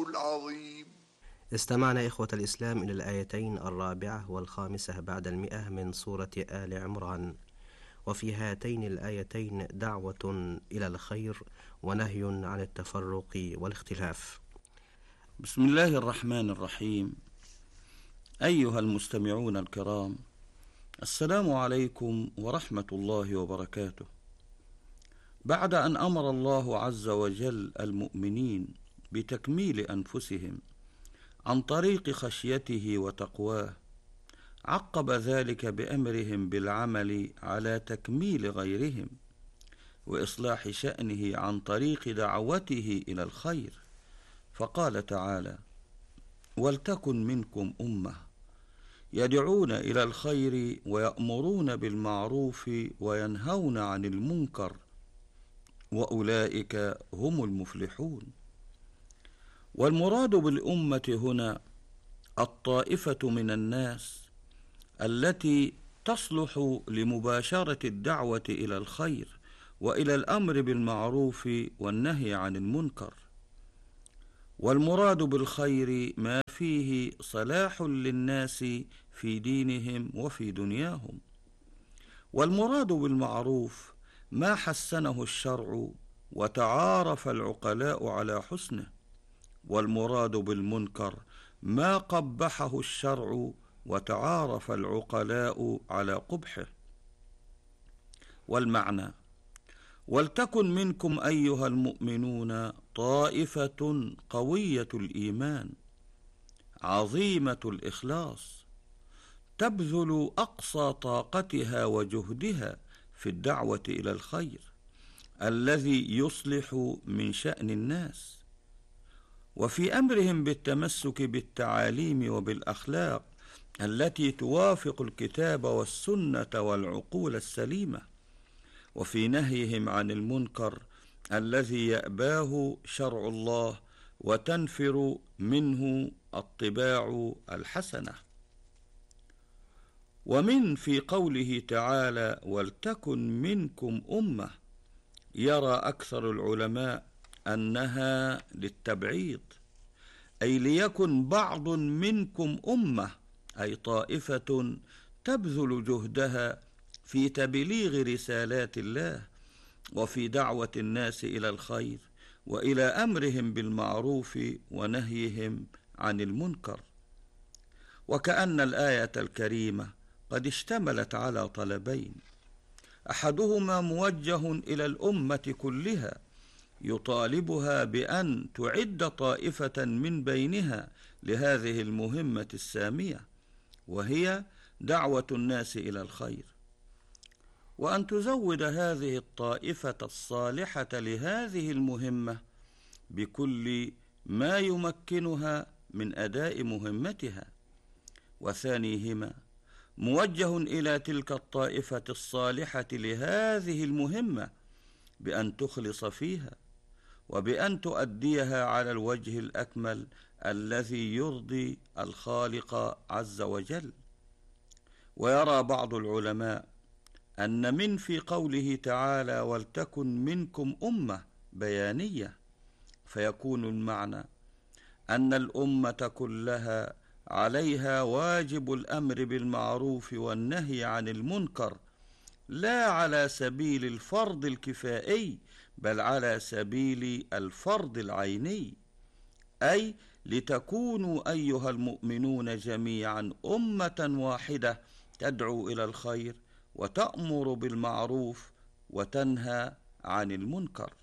العظيم. استمعنا إخوة الإسلام إلى الآيتين 4 و5 بعد 100 من سورة آل عمران، وفي هاتين الآيتين دعوة إلى الخير ونهي عن التفرق والاختلاف. بسم الله الرحمن الرحيم. أيها المستمعون الكرام، السلام عليكم ورحمة الله وبركاته. بعد أن أمر الله عز وجل المؤمنين بتكميل أنفسهم عن طريق خشيته وتقواه، عقب ذلك بأمرهم بالعمل على تكميل غيرهم وإصلاح شأنه عن طريق دعوته إلى الخير، فقال تعالى: ولتكن منكم أمة يدعون إلى الخير ويأمرون بالمعروف وينهون عن المنكر وأولئك هم المفلحون. والمراد بالأمة هنا الطائفة من الناس التي تصلح لمباشرة الدعوة إلى الخير وإلى الأمر بالمعروف والنهي عن المنكر. والمراد بالخير ما فيه صلاح للناس في دينهم وفي دنياهم. والمراد بالمعروف ما حسنه الشرع وتعارف العقلاء على حسنه. والمراد بالمنكر ما قبحه الشرع وتعارف العقلاء على قبحه. والمعنى: ولتكن منكم أيها المؤمنون طائفة قوية الإيمان عظيمة الإخلاص، تبذل أقصى طاقتها وجهدها في الدعوة إلى الخير الذي يصلح من شأن الناس، وفي أمرهم بالتمسك بالتعاليم وبالأخلاق التي توافق الكتاب والسنة والعقول السليمة، وفي نهيهم عن المنكر الذي يأباه شرع الله وتنفر منه الطباع الحسنة. ومن في قوله تعالى: ولتكن منكم أمة، يرى أكثر العلماء أنها للتبعيض، أي ليكن بعض منكم أمة، أي طائفة تبذل جهدها في تبليغ رسالات الله وفي دعوة الناس إلى الخير وإلى أمرهم بالمعروف ونهيهم عن المنكر. وكأن الآية الكريمة قد اشتملت على طلبين: أحدهما موجه إلى الأمة كلها، يطالبها بأن تعد طائفة من بينها لهذه المهمة السامية، وهي دعوة الناس إلى الخير، وأن تزود هذه الطائفة الصالحة لهذه المهمة بكل ما يمكنها من أداء مهمتها. وثانيهما موجه إلى تلك الطائفة الصالحة لهذه المهمة بأن تخلص فيها وبأن تؤديها على الوجه الأكمل الذي يرضي الخالق عز وجل. ويرى بعض العلماء أن من في قوله تعالى: ولتكن منكم أمة بيانية، فيكون المعنى أن الأمة كلها عليها واجب الأمر بالمعروف والنهي عن المنكر، لا على سبيل الفرض الكفائي بل على سبيل الفرض العيني، أي لتكونوا أيها المؤمنون جميعا أمة واحدة تدعو إلى الخير وتأمر بالمعروف وتنهى عن المنكر.